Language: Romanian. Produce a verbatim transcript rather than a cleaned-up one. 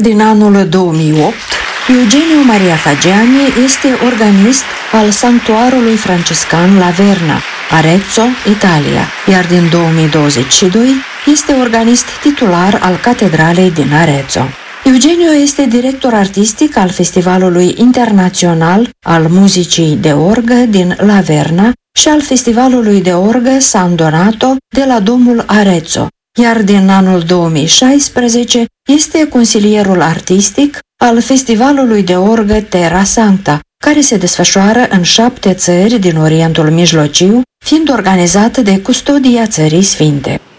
Din anul două mii opt, Eugenio Maria Fagiani este organist al Sanctuarului Franciscan La Verna, Arezzo, Italia, iar din două mii douăzeci și doi este organist titular al Catedralei din Arezzo. Eugenio este director artistic al Festivalului Internațional al Muzicii de Orgă din La Verna și al Festivalului de Orgă San Donato de la Domul Arezzo, iar din anul două mii șaisprezece este consilierul artistic al Festivalului de Orgă Terra Sancta, care se desfășoară în șapte țări din Orientul Mijlociu, fiind organizat de Custodia Țării Sfinte.